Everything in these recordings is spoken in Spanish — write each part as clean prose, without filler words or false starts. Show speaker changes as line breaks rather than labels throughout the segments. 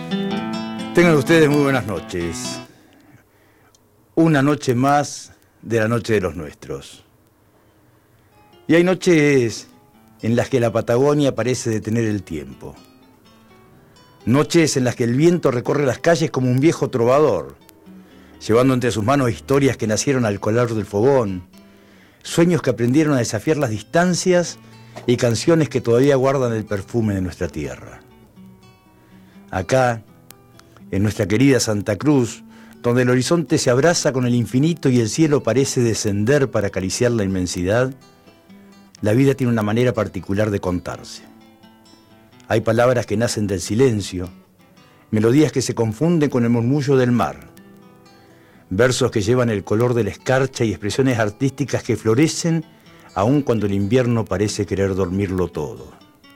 Tengan ustedes muy buenas noches. Una noche más de la noche de los nuestros. Y hay noches en las que la Patagonia parece detener el tiempo. Noches en las que el viento recorre las calles como un viejo trovador, llevando entre sus manos historias que nacieron al calor del fogón, sueños que aprendieron a desafiar las distancias y canciones que todavía guardan el perfume de nuestra tierra. Acá, en nuestra querida Santa Cruz, donde el horizonte se abraza con el infinito y el cielo parece descender para acariciar la inmensidad, la vida tiene una manera particular de contarse. Hay palabras que nacen del silencio, melodías que se confunden con el murmullo del mar, versos que llevan el color de la escarcha y expresiones artísticas que florecen aun cuando el invierno parece querer dormirlo todo.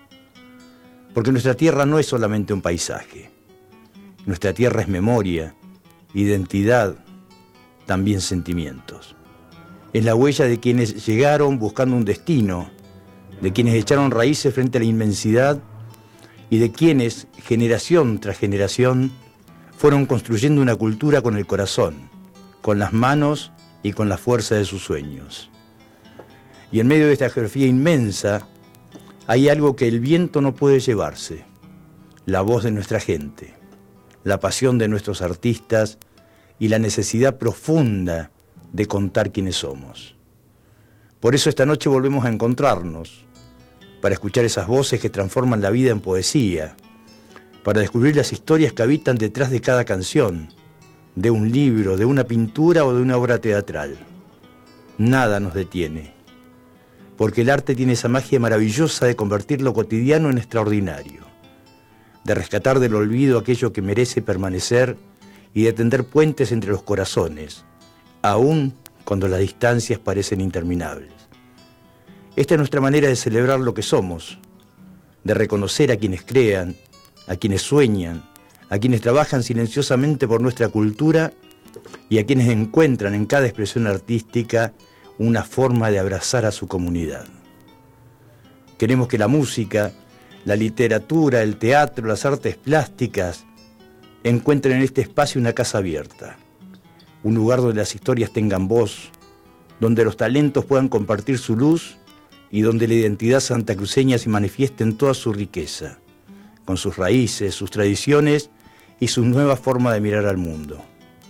Porque nuestra tierra no es solamente un paisaje. Nuestra tierra es memoria, identidad, también sentimientos. Es la huella de quienes llegaron buscando un destino, de quienes echaron raíces frente a la inmensidad y de quienes, generación tras generación, fueron construyendo una cultura con el corazón, con las manos y con la fuerza de sus sueños. Y en medio de esta geografía inmensa hay algo que el viento no puede llevarse: la voz de nuestra gente, la pasión de nuestros artistas y la necesidad profunda de contar quiénes somos. Por eso esta noche volvemos a encontrarnos, para escuchar esas voces que transforman la vida en poesía, para descubrir las historias que habitan detrás de cada canción, de un libro, de una pintura o de una obra teatral. Nada nos detiene, porque el arte tiene esa magia maravillosa de convertir lo cotidiano en extraordinario, de rescatar del olvido aquello que merece permanecer y de tender puentes entre los corazones, aun cuando las distancias parecen interminables. Esta es nuestra manera de celebrar lo que somos, de reconocer a quienes crean, a quienes sueñan, a quienes trabajan silenciosamente por nuestra cultura y a quienes encuentran en cada expresión artística una forma de abrazar a su comunidad. Queremos que la música, la literatura, el teatro, las artes plásticas encuentren en este espacio una casa abierta, un lugar donde las historias tengan voz, donde los talentos puedan compartir su luz y donde la identidad santacruceña se manifieste en toda su riqueza, con sus raíces, sus tradiciones y su nueva forma de mirar al mundo.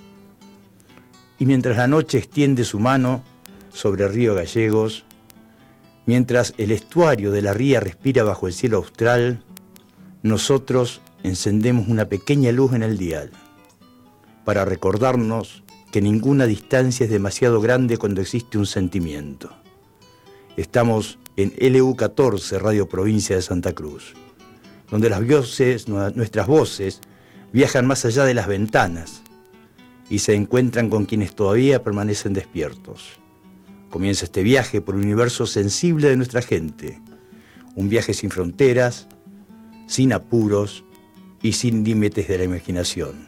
Y mientras la noche extiende su mano sobre el río Gallegos, mientras el estuario de la ría respira bajo el cielo austral, nosotros encendemos una pequeña luz en el dial para recordarnos que ninguna distancia es demasiado grande cuando existe un sentimiento. Estamos en LU14, Radio Provincia de Santa Cruz, donde las voces, nuestras voces, viajan más allá de las ventanas y se encuentran con quienes todavía permanecen despiertos. Comienza este viaje por un universo sensible de nuestra gente, un viaje sin fronteras, sin apuros y sin límites de la imaginación.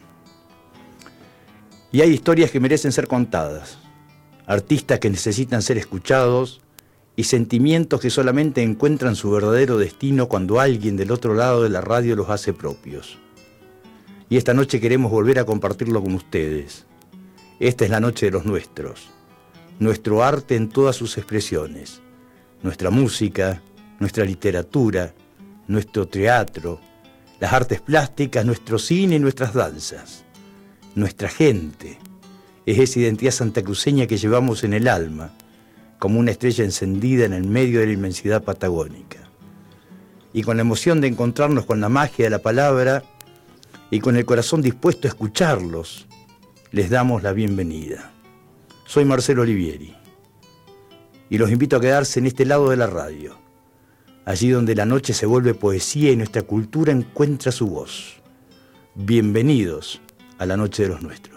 Y hay historias que merecen ser contadas, artistas que necesitan ser escuchados y sentimientos que solamente encuentran su verdadero destino cuando alguien del otro lado de la radio los hace propios. Y esta noche queremos volver a compartirlo con ustedes. Esta es la noche de los nuestros. Nuestro arte en todas sus expresiones, nuestra música, nuestra literatura, nuestro teatro, las artes plásticas, nuestro cine y nuestras danzas. Nuestra gente es esa identidad santacruceña que llevamos en el alma, como una estrella encendida en el medio de la inmensidad patagónica. Y con la emoción de encontrarnos con la magia de la palabra y con el corazón dispuesto a escucharlos, les damos la bienvenida. Soy Marcelo Olivieri y los invito a quedarse en este lado de la radio, allí donde la noche se vuelve poesía y nuestra cultura encuentra su voz. Bienvenidos a la noche de los nuestros.